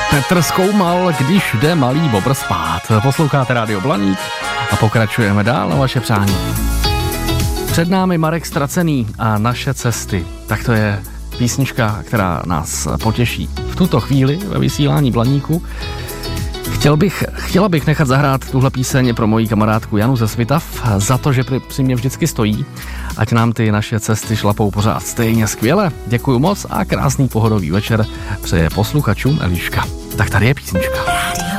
Petr Zkoumal, když jde malý bobr spát. Posloucháte Rádio Blaník a pokračujeme dál na vaše přání. Před námi Marek Ztracený a Naše cesty. Tak to je písnička, která nás potěší v tuto chvíli ve vysílání Blaníku. Chtěla bych nechat zahrát tuhle píseň pro moji kamarádku Janu ze Svitav za to, že při mě vždycky stojí, ať nám ty naše cesty šlapou pořád stejně skvěle. Děkuju moc a krásný pohodový večer přeje posluchačům Eliška. Tak tady je písnička.